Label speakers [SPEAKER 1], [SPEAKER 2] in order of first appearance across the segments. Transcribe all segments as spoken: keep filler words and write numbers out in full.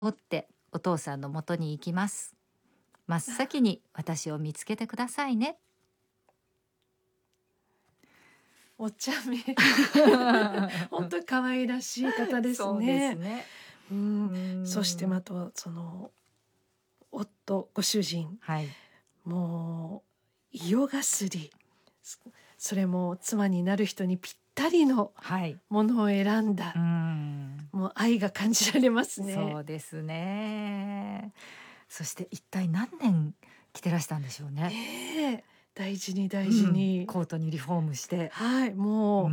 [SPEAKER 1] 追ってお父さんの元に行きます。真っ先に私を見つけてくださいね。
[SPEAKER 2] お茶目本当に可愛らしい方ですね。
[SPEAKER 1] そうですね。
[SPEAKER 2] うん、そしてまたその夫ご主人、
[SPEAKER 1] はい、も
[SPEAKER 2] う胃よがすり、それも妻になる人にぴったりのものを選んだ、はい、うんもう愛が感じられますね。
[SPEAKER 1] そうですね。そして一体何年着てらしたんでしょうね。
[SPEAKER 2] ねえ、大事に大事に、
[SPEAKER 1] うん、コートにリフォームして、
[SPEAKER 2] はい、もう、うん、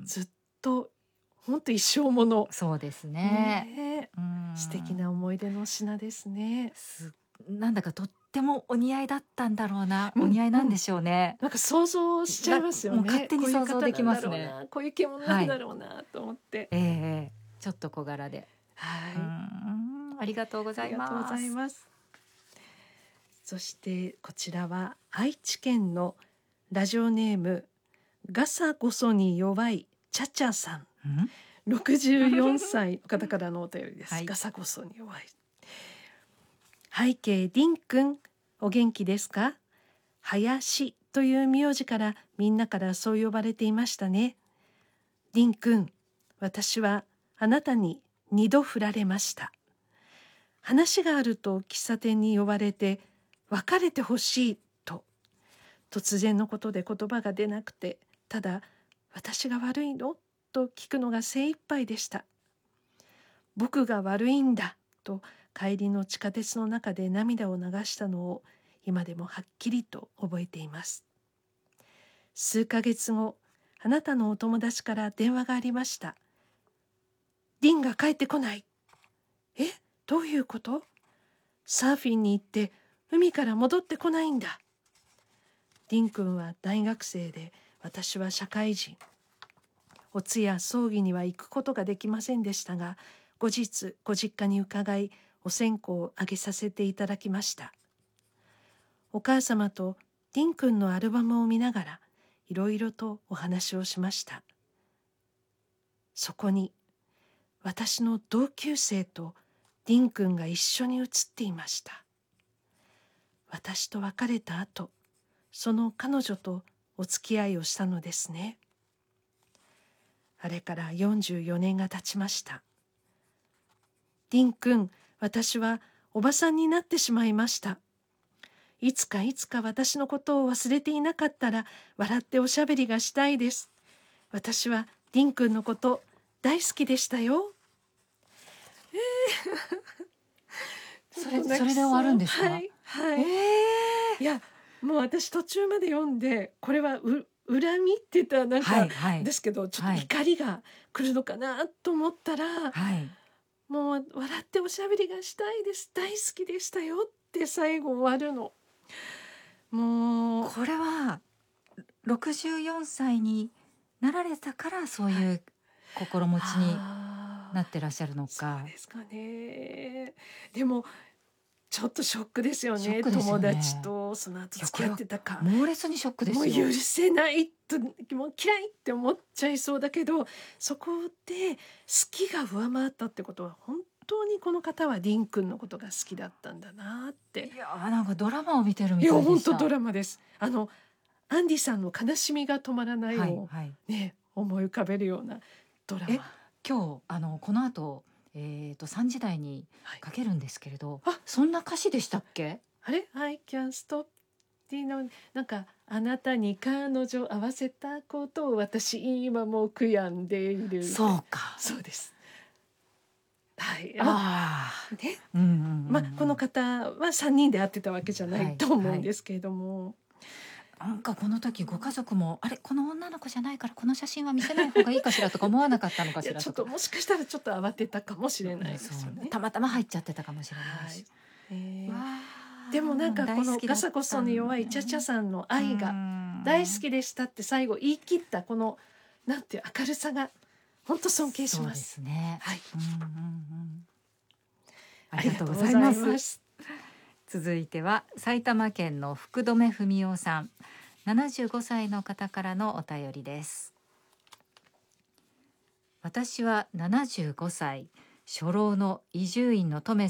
[SPEAKER 2] ずっと本当一生もの。
[SPEAKER 1] そうですね。
[SPEAKER 2] ね、うん、素敵な思い出の品ですね。
[SPEAKER 1] すなんだかとってもお似合いだったんだろうな、うん、お似合いなんでしょうね、
[SPEAKER 2] うん、なんか想像しちゃいますよね。
[SPEAKER 1] もう勝手に想像できますね。
[SPEAKER 2] こういう着物なんだろうな、はい、と思って、
[SPEAKER 1] えー、ちょっと小柄で、
[SPEAKER 2] はい、
[SPEAKER 1] うんありがとうございます。ありがとうございます。
[SPEAKER 2] そしてこちらは愛知県のラジオネームガサゴソに弱いチャチャさん、んろくじゅうよんさいの方からのお便りです、はい、ガサゴソに弱い。背景ディン君お元気ですか？林という名字からみんなからそう呼ばれていましたね。ディン君、私はあなたに二度振られました。話があると喫茶店に呼ばれて別れてほしいと、突然のことで言葉が出なくて、ただ私が悪いのと聞くのが精一杯でした。僕が悪いんだと帰りの地下鉄の中で涙を流したのを今でもはっきりと覚えています。数ヶ月後、あなたのお友達から電話がありました。ディンが帰ってこない。え、どういうこと？サーフィンに行って海から戻ってこないんだ。ディン君は大学生で私は社会人。お通夜葬儀には行くことができませんでしたが、後日ご実家に伺いお線香をあげさせていただきました。お母様とディン君のアルバムを見ながらいろいろとお話をしました。そこに私の同級生とディン君が一緒に写っていました。私と別れた後、その彼女とお付き合いをしたのですね。あれからよんじゅうよねんが経ちました。ディン君、私はおばさんになってしまいました。いつかいつか私のことを忘れていなかったら笑っておしゃべりがしたいです。私はディン君のこと大好きでしたよ。え
[SPEAKER 1] ー、それそれで終わるんですか？
[SPEAKER 2] はいはい。
[SPEAKER 1] えー、
[SPEAKER 2] いやもう私途中まで読んでこれはう恨みって言ったらなんか、はいはい、ですけどちょっと怒りが来るのかなと思ったら、はい、もう笑っておしゃべりがしたいです、大好きでしたよって最後終わるの。もう
[SPEAKER 1] これはろくじゅうよんさいになられたからそういう心持ちになってらっしゃるのか、
[SPEAKER 2] はい、そうですかね。でもちょっとショックですよ ね,
[SPEAKER 1] ですよね。
[SPEAKER 2] 友達とその後付き合ってたか
[SPEAKER 1] 猛烈にショックですよ。
[SPEAKER 2] もう許せないと、もう嫌いって思っちゃいそうだけど、そこで好きが上回ったってことは本当にこの方はディン君のことが好きだったんだなって。
[SPEAKER 1] いやなんかドラマを見てるみたいでした。
[SPEAKER 2] いや本当ドラマです。あのアンディさんの悲しみが止まらないを、はいはい、ね、思い浮かべるようなドラマ。
[SPEAKER 1] え今日あのこの後えー、とさんじ台にかけるんですけれど、はい、そんな歌詞でしたっけ？
[SPEAKER 2] あれ I can stop っていうのなんかあなたに彼女合わせたことを私今も悔やんでいる。
[SPEAKER 1] そうか
[SPEAKER 2] そうです。はい、
[SPEAKER 1] ああ、
[SPEAKER 2] ね、うんうんうん、まあこの方はさんにんで会ってたわけじゃないと思うんですけれども、はいはい、
[SPEAKER 1] なんかこの時ご家族もあれこの女の子じゃないからこの写真は見せない方がいいかしらとか思わなかったのかしらとか
[SPEAKER 2] ちょっともしかしたらちょっと慌てたかもしれないですよね。
[SPEAKER 1] たまたま入っちゃってたかもしれないし、
[SPEAKER 2] はい、えー、でもなんかこのガサゴソに弱いチャチャさんの愛が大好きでしたって最後言い切ったこのなんていう明るさが本当尊敬します。
[SPEAKER 1] そうですね、はい、うんうんうん、ありがとうございます。続いては埼玉県の福留文夫さん、ななじゅうごさいの方からのお便りです。私はななじゅうごさい初老の伊集院の留